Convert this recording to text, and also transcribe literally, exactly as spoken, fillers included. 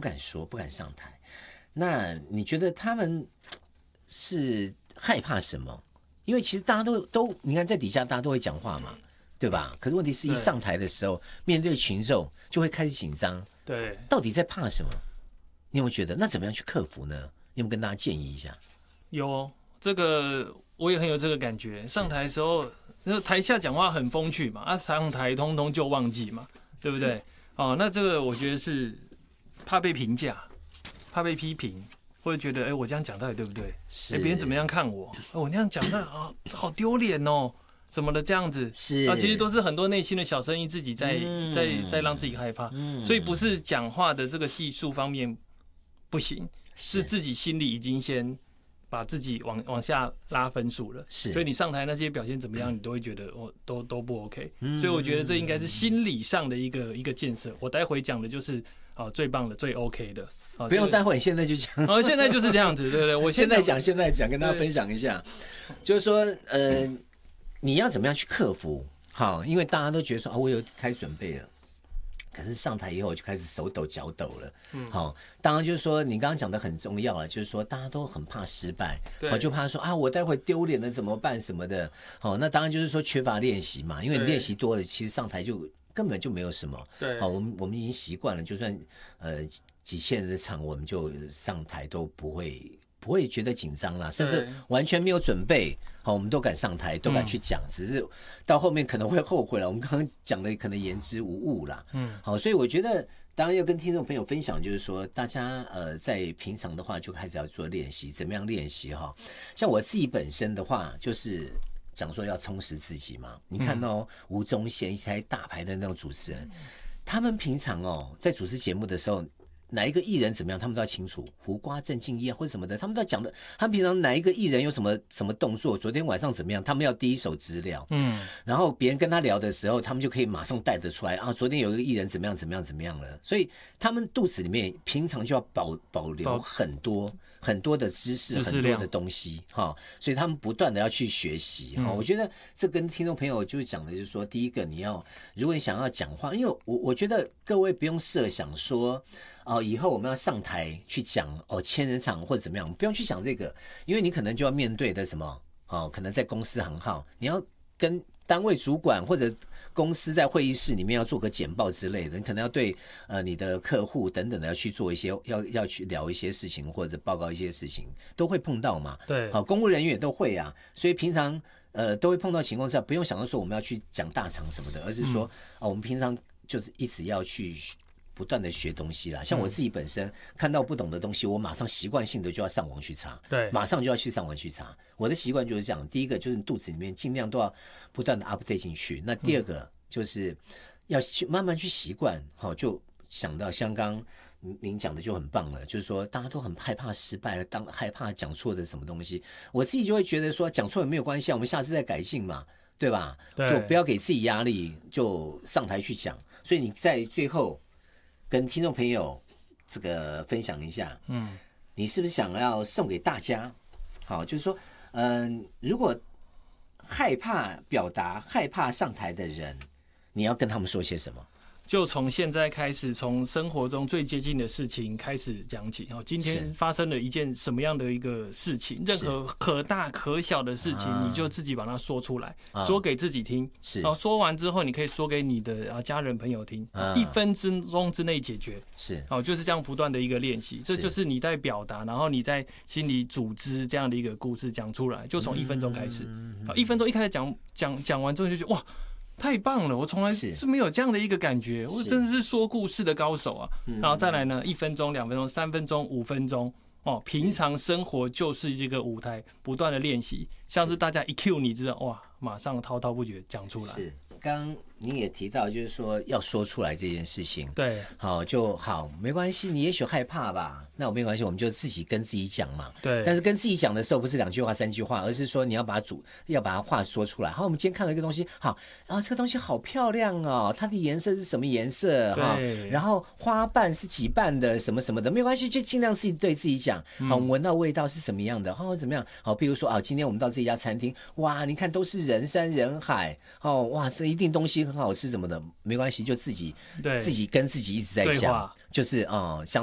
敢说，不敢上台。那你觉得他们是害怕什么？因为其实大家都都，你看在底下大家都会讲话嘛，对吧？可是问题是一上台的时候，面对群众就会开始紧张。 对， 到底在怕什么？你有没有觉得？那怎么样去克服呢？你有没有跟大家建议一下？ 有、哦、这个，我也很有这个感觉。上台的时候，那台下讲话很风趣嘛，啊，上台通通就忘记嘛，对不对？哦，那这个我觉得是怕被评价，怕被批评，或者觉得哎、欸，我这样讲到底对不对？哎，别人怎么样看我？哦，我那样讲的啊，好丢脸哦，什么的这样子是啊，其实都是很多内心的小声音自己在、嗯、在在让自己害怕。嗯，所以不是讲话的这个技术方面不行，是自己心里已经先把自己往往下拉分数了。是，所以你上台那些表现怎么样，你都会觉得哦，都都不 OK。嗯，所以我觉得这应该是心理上的一个一个建设。我待会讲的就是啊最棒的、最 OK 的。 不用待会，你现在就讲。 哦，现在就是这样子，对不对？我现在讲，现在讲，跟大家分享一下，就是说，呃，你要怎么样去克服？好，因为大家都觉得说啊，我有开始准备了，可是上台以后就开始手抖脚抖了。嗯，好，当然就是说，你刚刚讲的很重要了，就是说大家都很怕失败，好，就怕说啊，我待会丢脸了怎么办什么的。好，那当然就是说缺乏练习嘛，因为你练习多了，其实上台就根本就没有什么。对，好，我们我们已经习惯了，就算呃。几千人的场，我们就上台都不会不会觉得紧张啦，甚至完全没有准备，好，我们都敢上台，都敢去讲，嗯、只是到后面可能会后悔了。我们刚刚讲的可能言之无物啦，嗯，好，所以我觉得当然要跟听众朋友分享，就是说大家呃在平常的话就开始要做练习，怎么样练习哈？像我自己本身的话，就是讲说要充实自己嘛。你看到、哦嗯、吴宗宪一台大牌的那种主持人，他们平常哦在主持节目的时候。哪一个艺人怎么样，他们都要清楚，胡瓜、郑敬一啊或者什么的，他们都要讲的。他们平常哪一个艺人有什么什么动作，昨天晚上怎么样，他们要第一手资料。嗯，然后别人跟他聊的时候，他们就可以马上带得出来啊。昨天有一个艺人怎么样怎么样怎么样了，所以他们肚子里面平常就要保保留很多很多的知识，很多的东西哈。所以他们不断的要去学习哈。嗯、我觉得这跟听众朋友就是讲的就是说，第一个你要，如果你想要讲话，因为我我觉得各位不用设想说。哦，以后我们要上台去讲哦，千人场或者怎么样，不用去想这个，因为你可能就要面对的什么哦，可能在公司行号，你要跟单位主管或者公司在会议室里面要做个简报之类的，你可能要对呃你的客户等等的要去做一些要要去聊一些事情或者报告一些事情，都会碰到嘛。对，好、哦，公务人员也都会啊，所以平常呃都会碰到情况下，不用想到说我们要去讲大场什么的，而是说啊、嗯哦，我们平常就是一直要去。不断的学东西啦，像我自己本身看到不懂的东西，我马上习惯性的就要上网去查，对，马上就要去上网去查。我的习惯就是这样，第一个就是你肚子里面尽量都要不断的 update 进去，那第二个就是要去慢慢去习惯，好，就想到像刚您讲的就很棒了，就是说大家都很害怕失败了，当害怕讲错的什么东西，我自己就会觉得说讲错也没有关系，我们下次再改进嘛，对吧？对，就不要给自己压力，就上台去讲。所以你在最后。跟听众朋友这个分享一下，嗯，你是不是想要送给大家？好，就是说，嗯、呃，如果害怕表达、害怕上台的人，你要跟他们说些什么？ 就从现在开始，从生活中最接近的事情开始讲起。哦，今天发生了一件什么样的一个事情？任何可大可小的事情，你就自己把它说出来，啊、说给自己听。是，然后说完之后，你可以说给你的家人朋友听，啊、一分钟之内解决。是，哦，就是这样不断的一个练习。这就是你在表达，然后你在心里组织这样的一个故事讲出来，就从一分钟开始。好、嗯，一分钟一开始讲讲讲完之后，就觉得哇。太棒了！我从来是没有这样的一个感觉，我真的是说故事的高手啊！然后再来呢，一分钟、两分钟、三分钟、五分钟哦，平常生活就是这个舞台，不断的练习，像是大家一 cue 你知道哇，马上滔滔不绝讲出来。 是，刚您也提到，就是说要说出来这件事情，对，好就好，没关系，你也许害怕吧，那我没关系，我们就自己跟自己讲嘛，对。但是跟自己讲的时候，不是两句话、三句话，而是说你要把主要把话说出来。好，我们今天看到一个东西，好，然后这个东西好漂亮哦，它的颜色是什么颜色哈？然后花瓣是几瓣的，什么什么的，没关系，就尽量自己对自己讲。好，闻到味道是什么样的？哦，怎么样？好，比如说啊，今天我们到这家餐厅，哇，你看都是人山人海，哦，哇，这一定东西很好吃什么的，没关系，就自己自己跟自己一直在讲，就是啊、嗯，像。